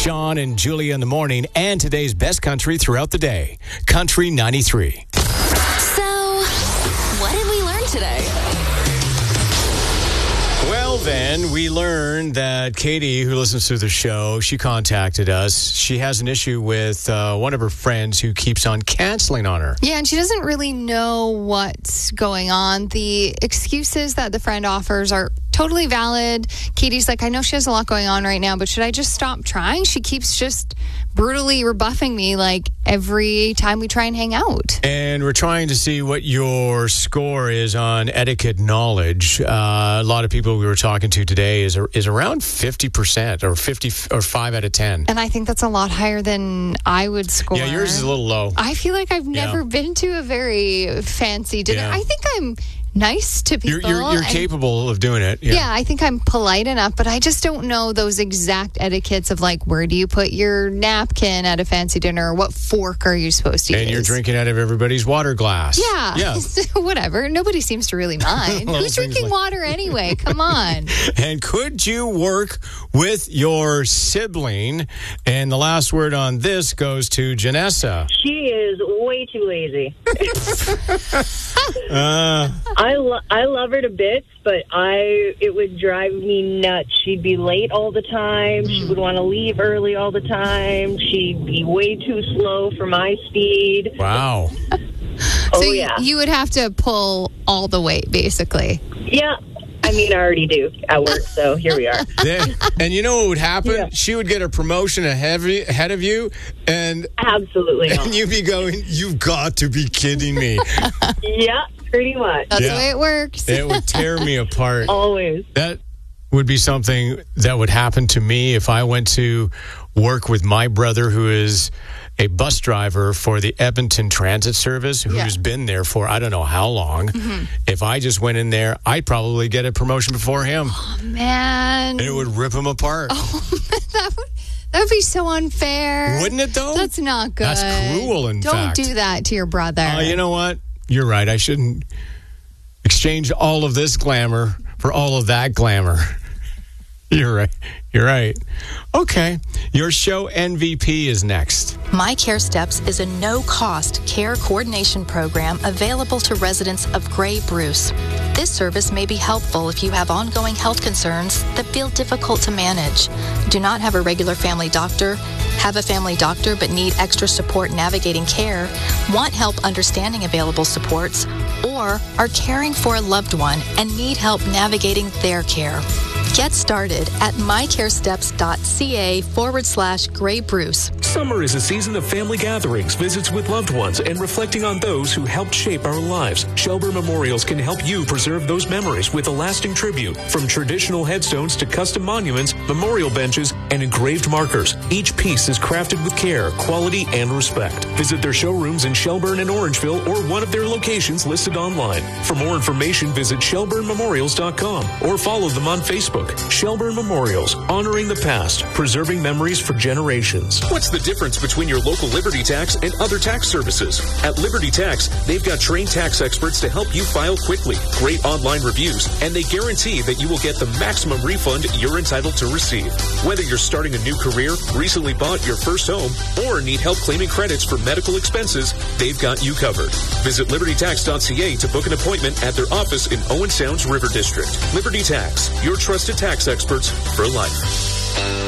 Sean and Julia in the morning, and today's best country throughout the day. Country 93. So, what did we learn today? Well, then, we learned that Katie, who listens to the show, she contacted us. She has an issue with one of her friends who keeps on canceling on her. Yeah, and she doesn't really know what's going on. The excuses that the friend offers are totally valid. Katie's like, I know she has a lot going on right now, but should I just stop trying? She keeps just brutally rebuffing me like every time we try and hang out. And we're trying to see what your score is on etiquette knowledge. A lot of people we were talking to today is around 50% or 50 or 5 out of 10. And I think that's a lot higher than I would score. Yeah, yours is a little low. I feel like I've never been to a very fancy dinner. Yeah. I think I'm nice to people. You're capable of doing it. Yeah, I think I'm polite enough, but I just don't know those exact etiquettes of like, where do you put your napkin at a fancy dinner? Or what fork are you supposed to use? And you're drinking out of everybody's water glass. Yeah. Whatever. Nobody seems to really mind. Who's drinking water anyway? Come on. And could you work with your sibling? And the last word on this goes to Janessa. She is way too lazy. I love her to bits, but it would drive me nuts. She'd be late all the time. She would want to leave early all the time. She'd be way too slow for my speed. Wow. So you would have to pull all the weight, basically. Yeah. I mean, I already do at work, so here we are. And you know what would happen? Yeah. She would get a promotion ahead of you, and absolutely not. And you'd be going, you've got to be kidding me. Yeah, pretty much. That's the way it works. It would tear me apart. Always. That would be something that would happen to me if I went to work with my brother, who is a bus driver for the Edmonton Transit Service, who's been there for I don't know how long. Mm-hmm. If I just went in there, I'd probably get a promotion before him. Oh, man. And it would rip him apart. Oh, that would be so unfair. Wouldn't it, though? That's not good. That's cruel, in fact. Don't do that to your brother. You know what? You're right. I shouldn't exchange all of this glamour for all of that glamour. You're right. Okay. Your show MVP is next. My Care Steps is a no-cost care coordination program available to residents of Grey Bruce. This service may be helpful if you have ongoing health concerns that feel difficult to manage, do not have a regular family doctor, have a family doctor but need extra support navigating care, want help understanding available supports, or are caring for a loved one and need help navigating their care. Get started at mycaresteps.ca/Grey Bruce. Summer is a season of family gatherings, visits with loved ones, and reflecting on those who helped shape our lives. Shelburne Memorials can help you preserve those memories with a lasting tribute. From traditional headstones to custom monuments, memorial benches, and engraved markers, each piece is crafted with care, quality, and respect. Visit their showrooms in Shelburne and Orangeville or one of their locations listed online. For more information, visit shelburnememorials.com or follow them on Facebook. Shelburne Memorials, honoring the past, preserving memories for generations. What's the difference between your local Liberty Tax and other tax services? At Liberty Tax, they've got trained tax experts to help you file quickly, great online reviews, and they guarantee that you will get the maximum refund you're entitled to receive. Whether you're starting a new career, recently bought your first home, or need help claiming credits for medical expenses, they've got you covered. Visit libertytax.ca to book an appointment at their office in Owen Sounds River District. Liberty Tax, your trusted tax experts for life.